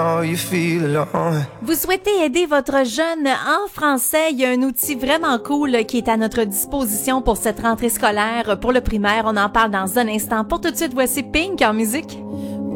Vous souhaitez aider votre jeune en français? Il y a un outil vraiment cool qui est à notre disposition pour cette rentrée scolaire. Pour le primaire, on en parle dans un instant. Pour tout de suite, voici Pink en musique.